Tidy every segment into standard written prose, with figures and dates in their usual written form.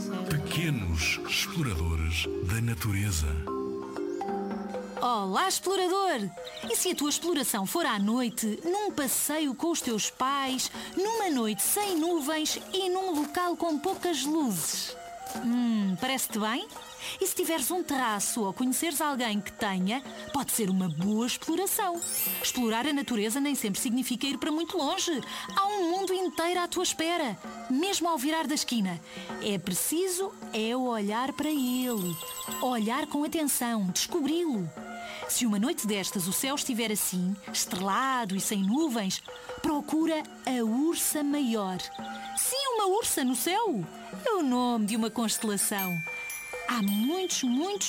Pequenos exploradores da natureza. Olá, explorador! E se a tua exploração for à noite, num passeio com os teus pais, numa noite sem nuvens e num local com poucas luzes? Parece-te bem? E se tiveres um terraço ou conheceres alguém que tenha, pode ser uma boa exploração. Explorar a natureza nem sempre significa ir para muito longe. Há um mundo inteiro à tua espera, mesmo ao virar da esquina. É preciso olhar para ele, olhar com atenção, descobri-lo. Se uma noite destas o céu estiver assim, estrelado e sem nuvens, procura a ursa maior. Sim, uma ursa no céu. É o nome de uma constelação. Há muitos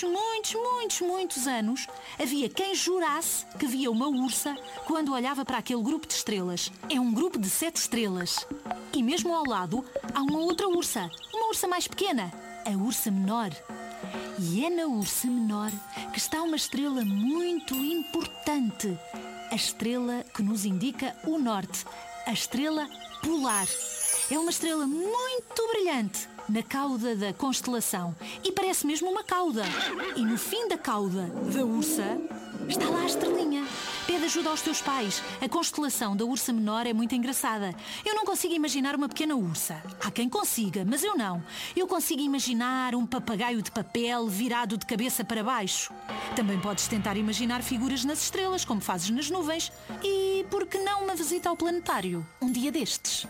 anos, havia quem jurasse que via uma ursa quando olhava para aquele grupo de estrelas. É um grupo de 7 estrelas. E mesmo ao lado há uma outra ursa, uma ursa mais pequena, a ursa menor. E é na ursa menor que está uma estrela muito importante. A estrela que nos indica o norte, a estrela polar. É uma estrela muito brilhante na cauda da constelação e parece mesmo uma cauda. E no fim da cauda da ursa está lá a estrelinha. Pede ajuda aos teus pais. A constelação da ursa menor é muito engraçada. Eu não consigo imaginar uma pequena ursa. Há quem consiga, mas eu não. Eu consigo imaginar um papagaio de papel virado de cabeça para baixo. Também podes tentar imaginar figuras nas estrelas, como fazes nas nuvens. E por que não uma visita ao planetário? Um dia destes.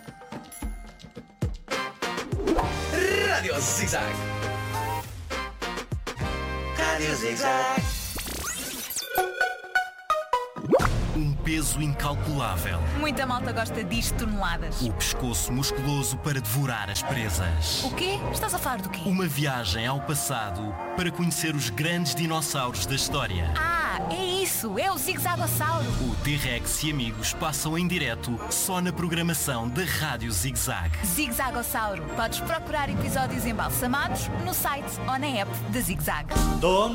Rádio Zig-Zag. Rádio Zig-Zag. Um peso incalculável. Muita malta gosta disto, toneladas. O pescoço musculoso para devorar as presas. O quê? Estás a falar do quê? Uma viagem ao passado para conhecer os grandes dinossauros da história. É isso, é o Zig-Zagossauro. O T-Rex e amigos passam em direto só na programação da Rádio Zig-Zag. Zig-Zagossauro. Podes procurar episódios embalsamados no site ou na app da Zig-Zag.